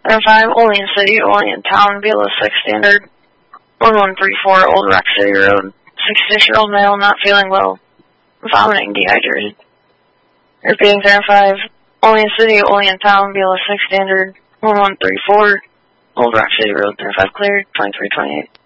Center 5, Olean City, Olean Town, BLS 6 Standard, 1134 Old Rock City Road, 66-year-old male, not feeling well, vomiting, dehydrated. Repeating Center 5, Olean City, Olean Town, BLS 6 Standard, 1134 Old Rock City Road, Center 5 cleared, 2328.